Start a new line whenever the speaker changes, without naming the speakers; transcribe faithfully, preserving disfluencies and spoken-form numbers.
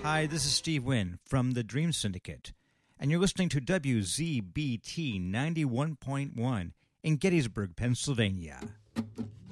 Hi, this is Steve Wynn from the Dream Syndicate, and you're listening to W Z B T ninety-one point one in Gettysburg, Pennsylvania.